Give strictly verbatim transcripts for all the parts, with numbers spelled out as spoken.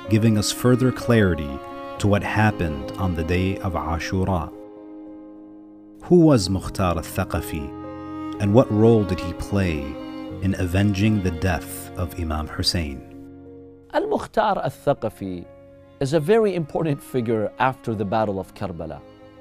giving us further clarity to what happened on the day of Ashura. Who was Mukhtar al-Thaqafi, and what role did he play in avenging the death of Imam Hussein? Al-Mukhtar al-Thaqafi is a very important figure after the Battle of Karbala.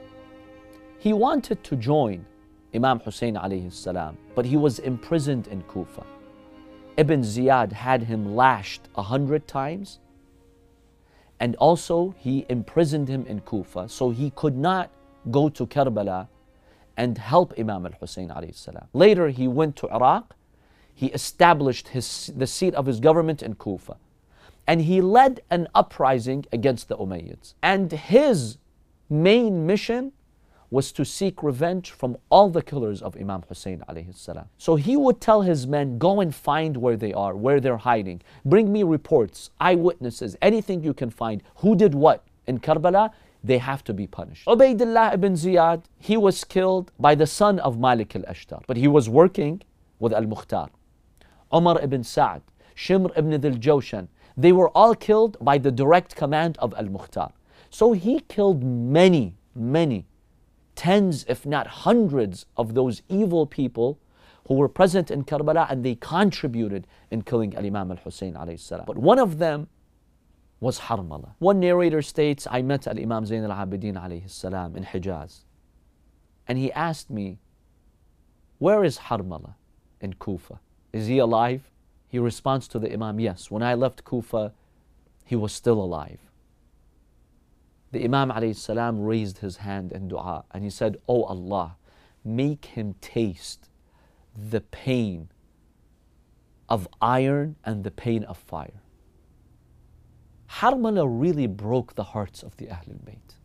He wanted to join Imam Hussein alayhi salam, but he was imprisoned in Kufa. Ibn Ziyad had him lashed a hundred times, and also he imprisoned him in Kufa, so he could not go to Karbala and help Imam al-Hussein alayhi salam. Later he went to Iraq, he established his, the seat of his government in Kufa, and he led an uprising against the Umayyads. And his main mission was to seek revenge from all the killers of Imam Hussein alayhi salam. So he would tell his men, go and find where they are, where they're hiding. Bring me reports, eyewitnesses, anything you can find. Who did what in Karbala? They have to be punished. Ubaydullah ibn Ziyad, he was killed by the son of Malik al-Ashtar, but he was working with al-Mukhtar. Umar ibn Sa'd, Shimr ibn Dhil Jawshan, they were all killed by the direct command of al-Mukhtar. So he killed many, many tens, if not hundreds, of those evil people who were present in Karbala, and they contributed in killing Al-Imam al-Hussein alayhi salam. But one of them was Harmala. One narrator states, I met Al-Imam Zayn al-Abidin alayhi salam in Hijaz, and he asked me, where is Harmala in Kufa? Is he alive? He responds to the Imam, yes, when I left Kufa, he was still alive. The Imam alayhi salam raised his hand in dua and he said, oh Allah, make him taste the pain of iron and the pain of fire. Harmala really broke the hearts of the Ahlul Bayt.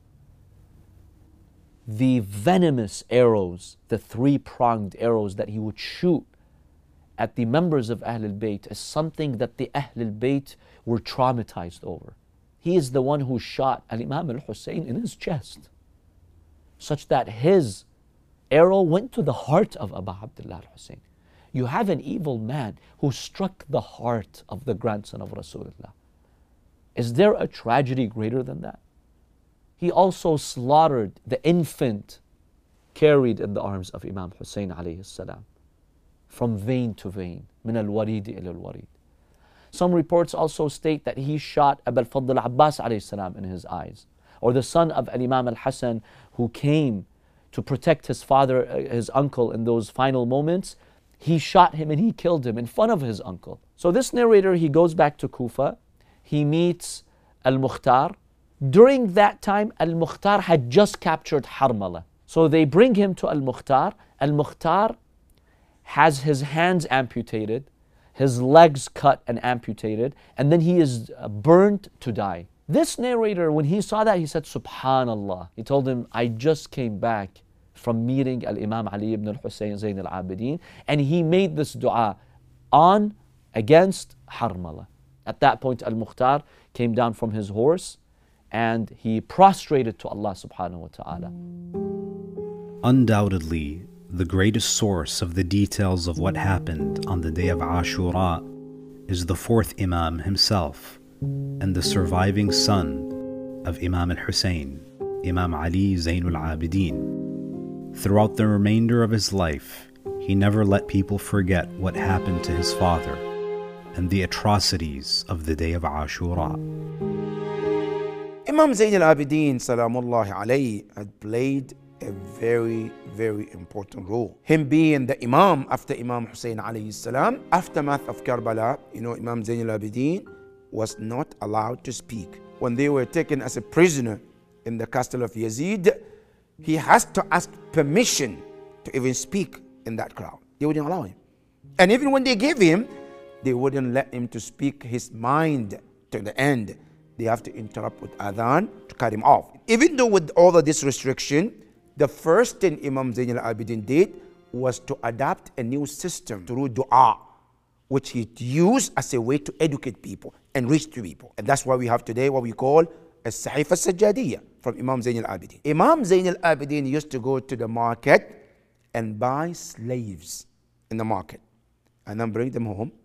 The venomous arrows, the three-pronged arrows that he would shoot at the members of Ahlul Bayt is something that the Ahlul Bayt were traumatized over. He is the one who shot Al-Imam al-Hussein in his chest, such that his arrow went to the heart of Abu Abdullah al-Hussein. You have an evil man who struck the heart of the grandson of Rasulullah. Is there a tragedy greater than that? He also slaughtered the infant carried in the arms of Imam Hussein alayhi salam, from vein to vein, min al-warid ila al-warid. Some reports also state that he shot Abu al-Fadl Abbas alayhi salam in his eyes, or the son of Al-Imam al-Hasan who came to protect his father, his uncle in those final moments. He shot him and he killed him in front of his uncle. So this narrator, he goes back to Kufa, he meets Al-Mukhtar. During that time, Al-Mukhtar had just captured Harmala. So they bring him to Al-Mukhtar. Al-Mukhtar has his hands amputated, his legs cut and amputated, and then he is burnt to die. This narrator, when he saw that, he said, Subhanallah. He told him, I just came back from meeting Al-Imam Ali ibn al-Hussein Zayn al-Abidin, and he made this dua on against Harmala. At that point, Al-Mukhtar came down from his horse and he prostrated to Allah subhanahu wa ta'ala. Undoubtedly, the greatest source of the details of what happened on the day of Ashura is the fourth Imam himself and the surviving son of Imam al-Hussein, Imam Ali Zayn al-Abidin. Throughout the remainder of his life, he never let people forget what happened to his father and the atrocities of the day of Ashura. Imam Zayn al-Abidin Salamullahi alayhi had played a very, very important role. Him being the Imam after Imam Hussein alayhi salam, aftermath of Karbala, you know, Imam Zayn al-Abidin was not allowed to speak. When they were taken as a prisoner in the castle of Yazid, he has to ask permission to even speak in that crowd. They wouldn't allow him. And even when they gave him, they wouldn't let him to speak his mind to the end. They have to interrupt with adhan to cut him off. Even though with all of this restriction, the first thing Imam Zayn al-Abidin did was to adapt a new system through dua, which he used as a way to educate people and reach to people. And that's why we have today what we call a Sahifa Sajjadiyya from Imam Zayn al-Abidin. Imam Zayn al-Abidin used to go to the market and buy slaves in the market and then bring them home